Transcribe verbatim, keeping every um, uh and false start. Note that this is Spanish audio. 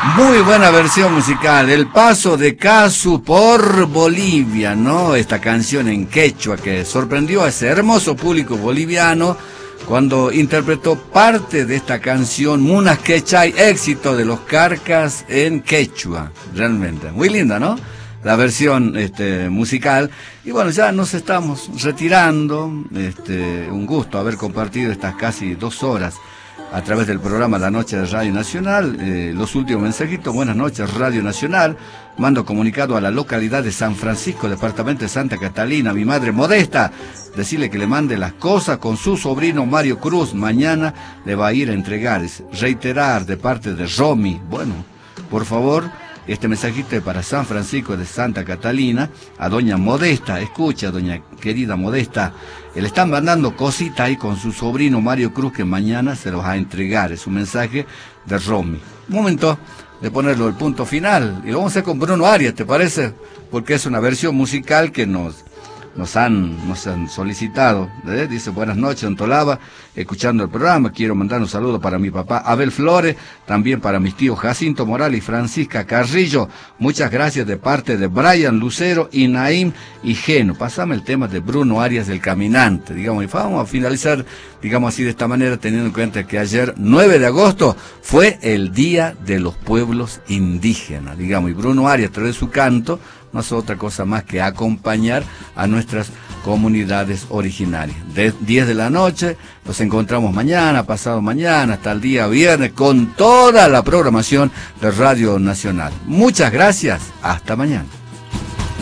Muy buena versión musical, El Paso de Casu por Bolivia, ¿no? Esta canción en quechua que sorprendió a ese hermoso público boliviano cuando interpretó parte de esta canción, Munas Quechay, éxito de los Carcas en quechua, realmente. Muy linda, ¿no? La versión este, musical. Y bueno, ya nos estamos retirando. Este, un gusto haber compartido estas casi dos horas a través del programa La Noche de Radio Nacional. Eh, los últimos mensajitos: buenas noches Radio Nacional, mando comunicado a la localidad de San Francisco, departamento de Santa Catalina, mi madre Modesta, decirle que le mande las cosas con su sobrino Mario Cruz, mañana le va a ir a entregar. Es reiterar de parte de Romy, bueno, por favor, este mensajito es para San Francisco de Santa Catalina, a doña Modesta. Escucha, doña querida Modesta, le están mandando cositas ahí con su sobrino Mario Cruz, que mañana se los va a entregar. Es un mensaje de Romy. Un momento de ponerlo el punto final, y lo vamos a hacer con Bruno Arias, ¿te parece? Porque es una versión musical que nos... Nos han, nos han solicitado, ¿eh? Dice: buenas noches, don Tolaba, escuchando el programa, quiero mandar un saludo para mi papá Abel Flores, también para mis tíos Jacinto Morales y Francisca Carrillo, muchas gracias de parte de Brian Lucero y Naim y Geno. Pásame el tema de Bruno Arias, El Caminante, digamos, y vamos a finalizar, digamos así, de esta manera, teniendo en cuenta que ayer, nueve de agosto, fue el Día de los Pueblos Indígenas, digamos, y Bruno Arias, a través de su canto, no hace otra cosa más que acompañar a nuestras comunidades originarias. De diez de la noche, nos encontramos mañana, pasado mañana, hasta el día viernes, con toda la programación de Radio Nacional. Muchas gracias, hasta mañana.